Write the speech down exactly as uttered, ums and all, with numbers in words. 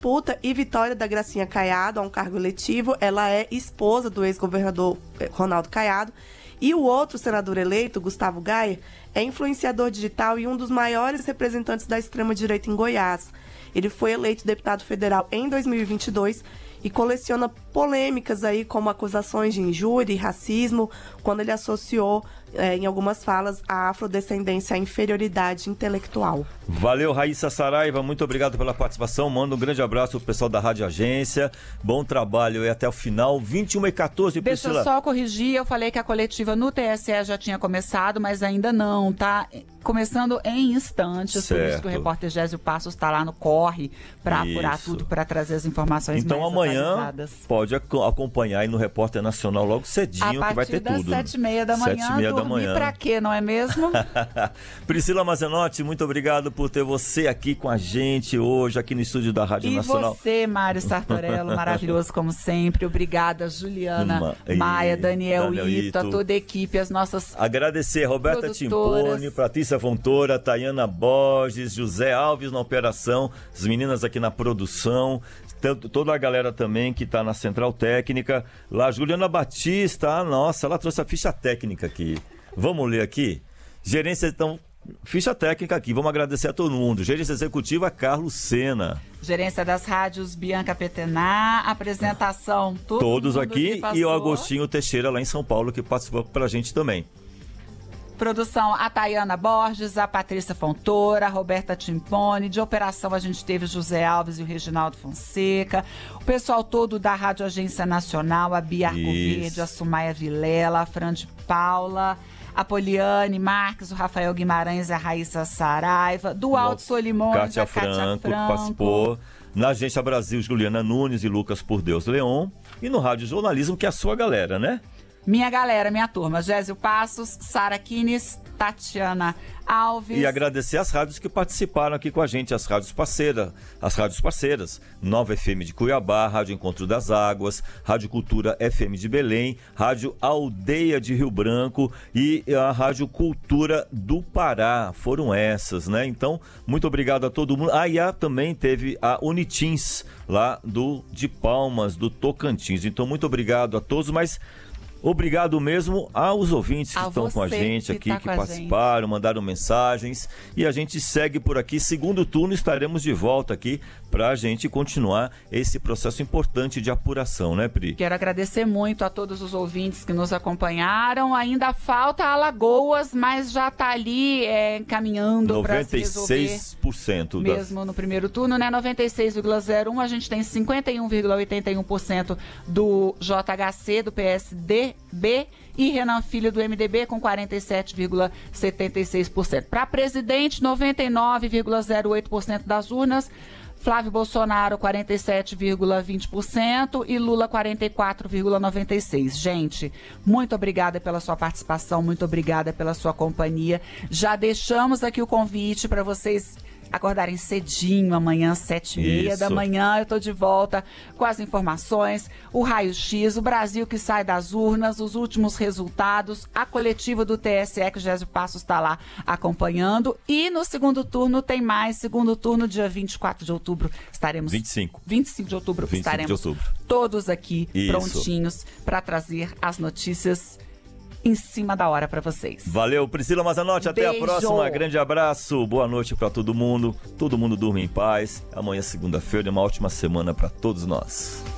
disputa e vitória da Gracinha Caiado a um cargo eletivo. Ela é esposa do ex-governador Ronaldo Caiado. E o outro senador eleito, Gustavo Gayer, é influenciador digital e um dos maiores representantes da extrema-direita em Goiás. Ele foi eleito deputado federal em dois mil e vinte e dois e coleciona polêmicas aí como acusações de injúria e racismo, quando ele associou é, em algumas falas a afrodescendência à inferioridade intelectual. Valeu, Raíssa Saraiva, muito obrigado pela participação. Manda um grande abraço pro pessoal da Rádio Agência. Bom trabalho e até o final. vinte e uma e quatorze, Priscila. Deixa eu só corrigir, eu falei que a coletiva no T S E já tinha começado, mas ainda não, tá? Começando em instantes, certo. Por isso que o repórter Gésio Passos está lá no corre para apurar tudo, para trazer as informações então, mais amanhã atualizadas. Pode ac- acompanhar aí no Repórter Nacional logo cedinho, que vai ter tudo. A partir das sete e meia da manhã, sete e meia da manhã. Pra quê, não é mesmo? Priscila Mazenotti, muito obrigado por ter você aqui com a gente hoje, aqui no estúdio da Rádio e Nacional. E você, Mário Sartorello, maravilhoso como sempre. Obrigada, Juliana, Uma... Maia, Daniel, Daniel Ito, Ito, a toda a equipe, as nossas agradecer a Roberta Timpone, Patrícia Fontoura, Tayana Borges, José Alves na operação, as meninas aqui na produção, toda a galera também que está na Central Técnica. Lá, Juliana Batista, ah, nossa, ela trouxe a ficha técnica aqui. Vamos ler aqui? Gerência, então, ficha técnica aqui. Vamos agradecer a todo mundo. Gerência executiva, Carlos Sena. Gerência das rádios, Bianca Petená. Apresentação, todo todos mundo aqui. E o Agostinho Teixeira, lá em São Paulo, que participou pra gente também. Produção, a Tayana Borges, a Patrícia Fontoura, a Roberta Timpone. De operação, a gente teve o José Alves e o Reginaldo Fonseca. O pessoal todo da Rádio Agência Nacional, a Bia Arcoverde, a Sumaia Vilela, a Fran de Paula, a Poliane Marques, o Rafael Guimarães e a Raíssa Saraiva. Do Alto Solimões, Kátia a Kátia Franco, Franco. que participou. Na Agência Brasil, Juliana Nunes e Lucas Por Deus Leon. E no Rádio Jornalismo, que é a sua galera, né? Minha galera, minha turma, Gésio Passos, Sara Kines, Tatiana Alves. E agradecer as rádios que participaram aqui com a gente, as rádios parceiras, as rádios parceiras, Nova F M de Cuiabá, Rádio Encontro das Águas, Rádio Cultura F M de Belém, Rádio Aldeia de Rio Branco e a Rádio Cultura do Pará, foram essas, né? Então, muito obrigado a todo mundo. Ah, e a, também teve a Unitins, lá do de Palmas, do Tocantins. Então, muito obrigado a todos, mas... obrigado mesmo aos ouvintes que a estão com a gente aqui, que, que participaram, mandaram mensagens. E a gente segue por aqui. Segundo turno estaremos de volta aqui para a gente continuar esse processo importante de apuração, né, Pri? Quero agradecer muito a todos os ouvintes que nos acompanharam. Ainda falta Alagoas, mas já está ali é, caminhando para se resolver. noventa e seis por cento mesmo das... no primeiro turno, né? noventa e seis vírgula zero um, a gente tem cinquenta e um vírgula oitenta e um por cento do J H C, do P S D B, e Renan Filho do M D B com quarenta e sete vírgula setenta e seis por cento. Para presidente, noventa e nove vírgula zero oito por cento das urnas. Flávio Bolsonaro, quarenta e sete vírgula vinte por cento e Lula, quarenta e quatro vírgula noventa e seis por cento. Gente, muito obrigada pela sua participação, muito obrigada pela sua companhia. Já deixamos aqui o convite para vocês acordarem cedinho, amanhã, sete e meia da manhã. Eu tô de volta com as informações, o raio-x, o Brasil que sai das urnas, os últimos resultados, a coletiva do T S E, que o Gésio Passos está lá acompanhando. E no segundo turno tem mais. Segundo turno, dia vinte e quatro de outubro, estaremos... vinte e cinco. vinte e cinco de outubro, vinte e cinco estaremos de outubro. Todos aqui Isso. prontinhos para trazer as notícias em cima da hora para vocês. Valeu, Priscila Mazenotti, até Beijo. a próxima, grande abraço, boa noite para todo mundo, todo mundo durma em paz, amanhã segunda-feira, uma ótima semana para todos nós.